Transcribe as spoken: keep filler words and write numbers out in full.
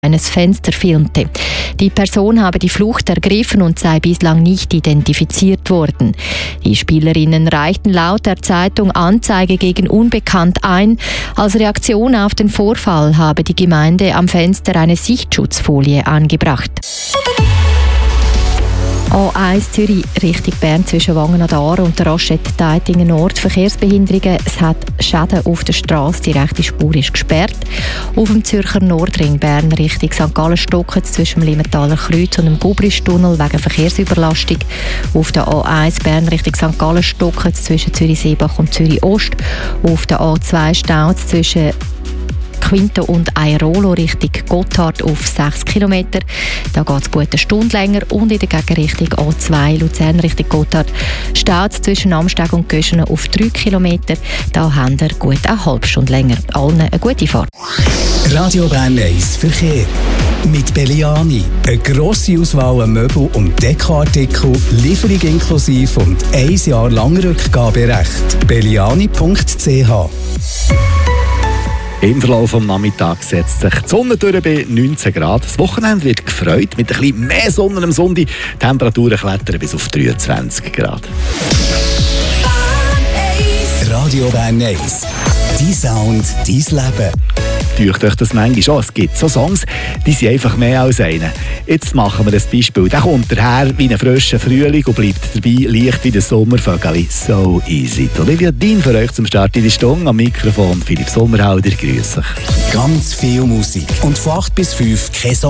eines Fenster filmte. Die Person habe die Flucht ergriffen und sei bislang nicht identifiziert worden. Die Spielerinnen reichten laut der Zeitung Anzeige gegen Unbekannt ein. Als Reaktion auf den Vorfall habe die Gemeinde am Fenster eine Sichtschutzfolie angebracht. A eins Zürich Richtung Bern zwischen Wangen an der Aare und der Raststätte-Teitingen Nord. Verkehrsbehinderungen. Es hat Schäden auf der Straße. Die rechte Spur ist gesperrt. Auf dem Zürcher Nordring Bern Richtung Sankt Gallen stocken zwischen dem Limentaler Kreuz und dem Gubristunnel wegen Verkehrsüberlastung. Auf der A eins Bern Richtung Sankt Gallen stocken zwischen Zürich-Seebach und Zürich-Ost. Auf der A zwei staut zwischen Quinto und Airolo Richtung Gotthard auf sechs Kilometer. Da geht es gut eine Stunde länger. Und in der Gegenrichtung A zwei Luzern Richtung Gotthard steht es zwischen Amsteg und Göschenen auf drei Kilometer. Da haben wir gut eine halbe Stunde länger. Allen eine gute Fahrt. Radio Bern eins Verkehr. Mit Belliani. Eine grosse Auswahl an Möbel- und Dekoartikel, Lieferung inklusive und ein Jahr lang Rückgaberecht. belliani punkt c h. Im Verlauf des Nachmittags setzt sich die Sonne durch bei neunzehn Grad. Das Wochenende wird gefreut mit ein bisschen mehr Sonne am Sonntag. Die Temperaturen klettern bis auf dreiundzwanzig Grad. Radio Bern eins. Dein Sound, dein Leben. Täuscht euch das manchmal schon. Es gibt so Songs, die sind einfach mehr als einer. Jetzt machen wir ein Beispiel. Der kommt daher wie ein frischer Frühling und bleibt dabei leicht wie der Sommervögel. So easy. Olivia Dean für euch zum Start in die Stunde. Am Mikrofon Philipp Sommerhalder. Grüß euch. Ganz viel Musik. Und von acht bis fünf kein